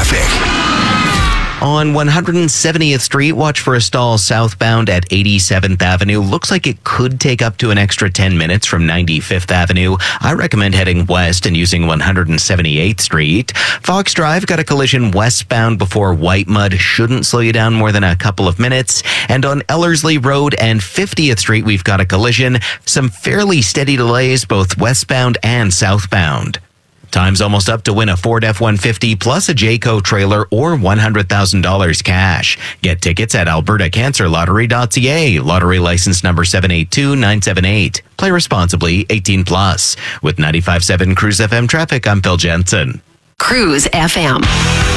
traffic. On 170th Street, watch for a stall southbound at 87th Avenue. Looks like it could take up to an extra 10 minutes from 95th Avenue. I recommend heading west and using 178th Street. Fox Drive got a collision westbound before White Mud. Shouldn't slow you down more than a couple of minutes. And on Ellerslie Road and 50th Street, we've got a collision. Some fairly steady delays both westbound and southbound. Time's almost up to win a Ford F-150 plus a Jayco trailer or $100,000 cash. Get tickets at albertacancerlottery.ca. Lottery license number 782978. Play responsibly, 18 plus. With 95.7 Cruise FM traffic, I'm Phil Jensen. Cruise FM.